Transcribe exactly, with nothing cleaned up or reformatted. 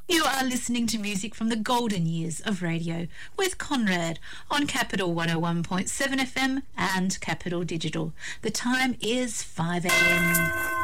You are listening to music from the golden years of radio with Conrad on Capital one oh one point seven F M and Capital Digital. The time is five a m